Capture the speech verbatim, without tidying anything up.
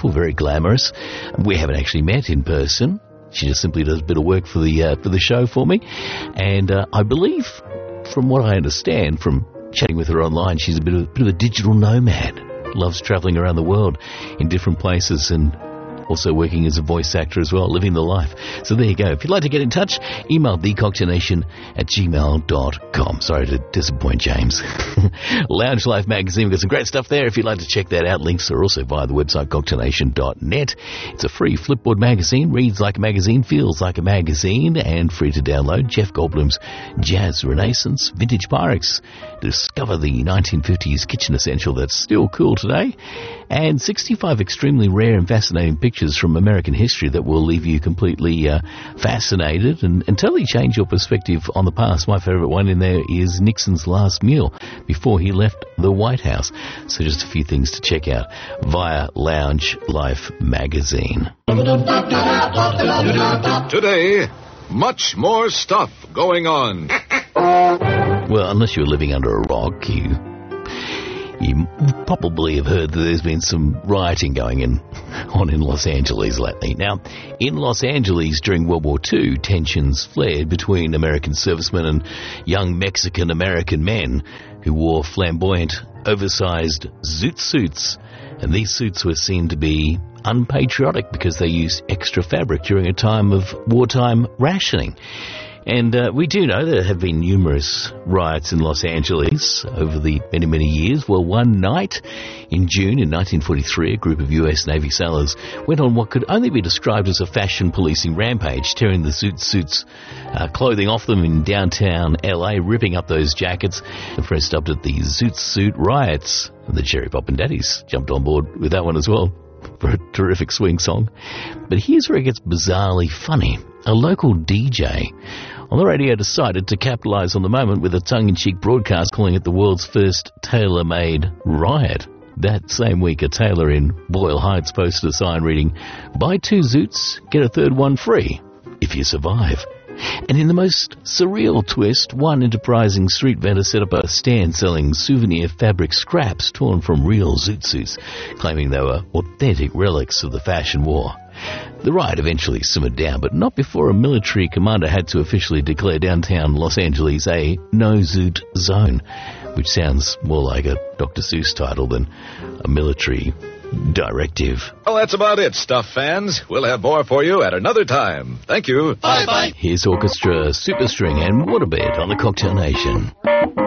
beautiful, very glamorous. We haven't actually met in person. She just simply does a bit of work for the uh, for the show for me. And uh, I believe, from what I understand from chatting with her online, she's a bit of, a bit of a digital nomad. Loves travelling around the world in different places and also working as a voice actor as well, living the life. So there you go. If you'd like to get in touch, email the cocktail nation at gmail dot com. Sorry to disappoint James. Lounge Life magazine, we've got some great stuff there. If you'd like to check that out, links are also via the website cocktail nation dot net. It's a free Flipboard magazine, reads like a magazine, feels like a magazine, and free to download. Jeff Goldblum's Jazz Renaissance, Vintage Pyrex. Discover the nineteen fifties kitchen essential that's still cool today. And sixty-five extremely rare and fascinating pictures from American history that will leave you completely uh, fascinated and, and totally change your perspective on the past. My favourite one in there is Nixon's last meal before he left the White House. So just a few things to check out via Lounge Life magazine. Today, much more stuff going on. Well, unless you're living under a rock, you... You probably have heard that there's been some rioting going in, on in Los Angeles lately. Now, in Los Angeles during World War Two, tensions flared between American servicemen and young Mexican-American men who wore flamboyant, oversized zoot suits. And these suits were seen to be unpatriotic because they used extra fabric during a time of wartime rationing. And uh, we do know there have been numerous riots in Los Angeles over the many, many years. Well, one night in June in nineteen forty-three, a group of U S Navy sailors went on what could only be described as a fashion policing rampage, tearing the zoot suits, uh, clothing off them in downtown L A, ripping up those jackets. The press dubbed it the Zoot Suit Riots. And the Cherry Poppin' Daddies jumped on board with that one as well for a terrific swing song. But here's where it gets bizarrely funny. A local D J on the radio decided to capitalise on the moment with a tongue-in-cheek broadcast calling it the world's first tailor-made riot. That same week, a tailor in Boyle Heights posted a sign reading, "Buy two zoots, get a third one free, if you survive." And in the most surreal twist, one enterprising street vendor set up a stand selling souvenir fabric scraps torn from real zoot suits, claiming they were authentic relics of the fashion war. The riot eventually simmered down, but not before a military commander had to officially declare downtown Los Angeles a no-zoot zone, which sounds more like a Doctor Seuss title than a military directive. Well, that's about it, Stuff fans. We'll have more for you at another time. Thank you. Bye-bye. Here's Orchestra, Superstring and Waterbed on the Cocktail Nation.